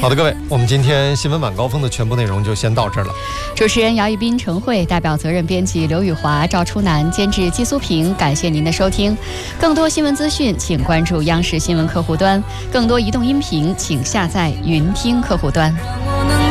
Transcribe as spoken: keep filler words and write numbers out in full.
好的，各位，我们今天新闻晚高峰的全部内容就先到这儿了。 主持人姚一斌、陈慧，代表责任编辑刘宇华、赵初南，监制季苏平。感谢您的收听。更多新闻资讯，请关注央视新闻客户端；更多移动音频，请下载云听客户端。